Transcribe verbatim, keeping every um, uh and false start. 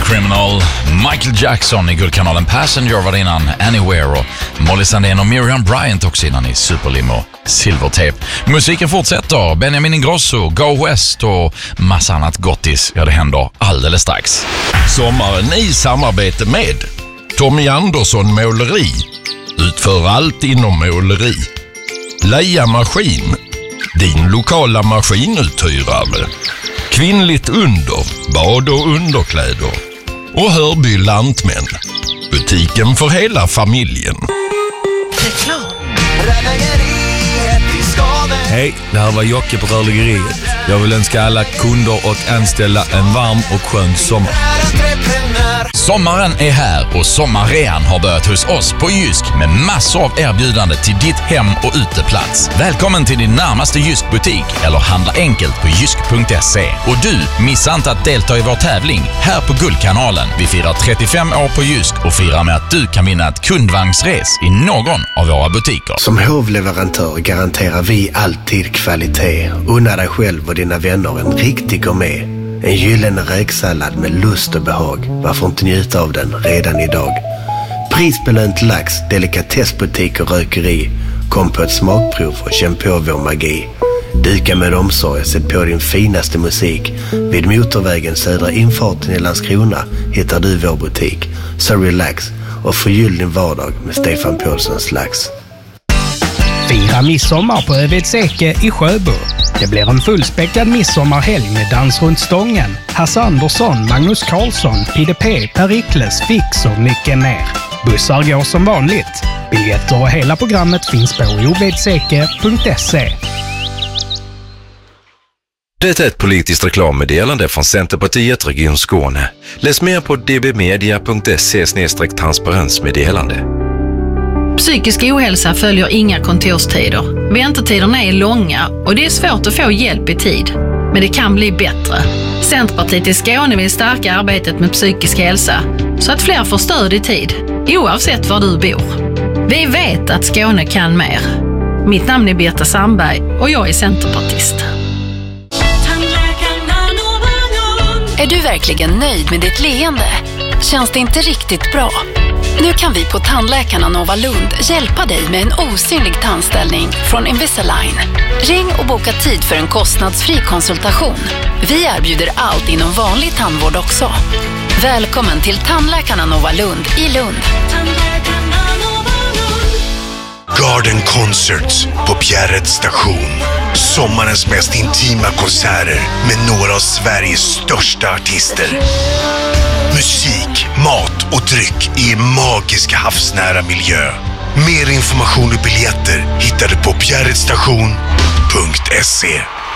Criminal, Michael Jackson i guldkanalen Passenger var det innan, Anywhere, och Molly Sandén och Miriam Bryant också innan i Superlimo, Silvertape. Musiken fortsätter, Benjamin Ingrosso, Go West och massa annat gottis. Ja, det händer alldeles strax. Sommaren i samarbete med Tommy Andersson Måleri. Utför allt inom måleri. Leia Maskin, din lokala maskinuthyrare. Kvinnligt under, bad och underkläder. Och Hörby Lantmän, butiken för hela familjen. Hej, det här var Jocke på Rörläggeriet. Jag vill önska alla kunder och anställda en varm och skön sommar. Sommaren är här och sommarrean har börjat hos oss på Jysk med massor av erbjudande till ditt hem- och uteplats. Välkommen till din närmaste Jysk-butik eller handla enkelt på jysk punkt se. Och du, missa inte att delta i vår tävling här på Guldkanalen. Vi firar trettiofem år på Jysk och firar med att du kan vinna ett kundvagnsres i någon av våra butiker. Som hovleverantör garanterar vi alltid kvalitet. Unna dig själv och dina vänner en riktig gourmet. En gyllene räksallad med lust och behag. Varför inte njuta av den redan idag? Prisbelönt lax, delikatessbutik och rökeri. Kom på ett smakprov och känn på vår magi. Dyka med omsorg, sätt på din finaste musik. Vid motorvägen södra infarten i Landskrona hittar du vår butik. Så relax och förgyll din vardag med Stefan Paulssons lax. Fira midsommar på Övedseke i Sjöbo. Det blir en fullspäckad midsommarhelg med dans runt stången, Hasse Andersson, Magnus Karlsson, P D P, Perikles, Fix och mycket mer. Bussar går som vanligt. Biljetter och hela programmet finns på ovedseke punkt se. Det är ett politiskt reklammeddelande från Centerpartiet Region Skåne. Läs mer på d b media punkt se slash transparensmeddelande. Psykisk ohälsa följer inga kontorstider. Väntetiderna är långa och det är svårt att få hjälp i tid. Men det kan bli bättre. Centerpartiet i Skåne vill stärka arbetet med psykisk hälsa så att fler får stöd i tid, oavsett var du bor. Vi vet att Skåne kan mer. Mitt namn är Birta Sandberg och jag är centerpartist. Är du verkligen nöjd med ditt leende? Känns det inte riktigt bra? Nu kan vi på Tandläkarna Nova Lund hjälpa dig med en osynlig tandställning från Invisalign. Ring och boka tid för en kostnadsfri konsultation. Vi erbjuder allt inom vanlig tandvård också. Välkommen till Tandläkarna Nova Lund i Lund. Garden Concerts på Bjärreds station. Sommarens mest intima konserter med några av Sveriges största artister. Musik, mat och dryck i en magisk havsnära miljö. Mer information och biljetter hittar du på bjärredstation punkt se.